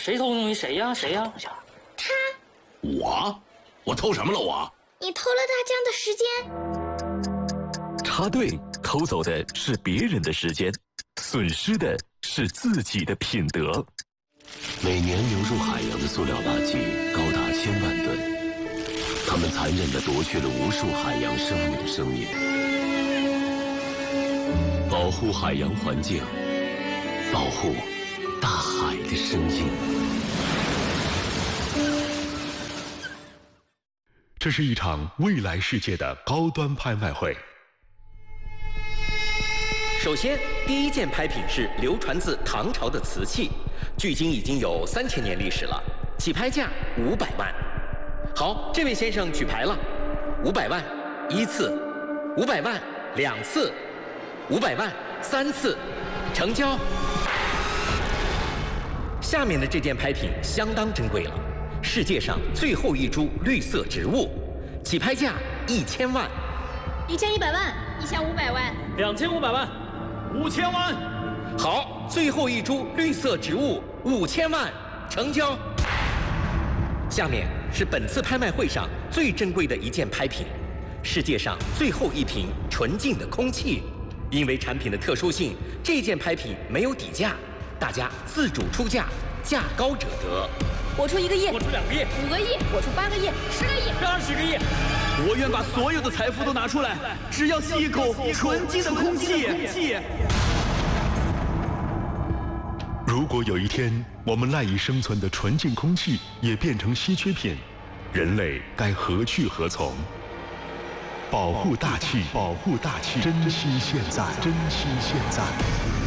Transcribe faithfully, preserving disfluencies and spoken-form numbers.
谁偷东西？谁呀？谁呀？ 他。 我？我偷什么了？我？ 你偷了大江的时间。 插队偷走的是别人的时间，损失的是自己的品德。 每年流入海洋的塑料垃圾高达千万吨，它们残忍地夺去了无数海洋生物的生命。保护海洋环境，保护大海的声音。 这是一场未来世界的高端拍卖会。 首先，第一件拍品是流传自唐朝的瓷器，距今已经有三千年历史了，起拍价五百万。好，这位先生举牌了，五百万一次，五百万两次，五百万三次，成交。下面的这件拍品相当珍贵了，世界上最后一株绿色植物，起拍价一千万， 一千一百万， 一千五百万， 两千五百万，五千万。 好，最后一株绿色植物五千万，成交。下面是本次拍卖会上最珍贵的一件拍品，世界上最后一瓶纯净的空气。因为产品的特殊性，这件拍品没有底价，大家自主出价，价高者得。 我出一个亿， 我出两个亿， 五个亿， 我出八个亿， 十个亿， 二十个亿。 我愿把所有的财富都拿出来，只要吸一口纯净的空气。 如果有一天我们赖以生存的纯净空气也变成稀缺品，人类该何去何从？保护大气，保护大气，珍惜现在，珍惜现在。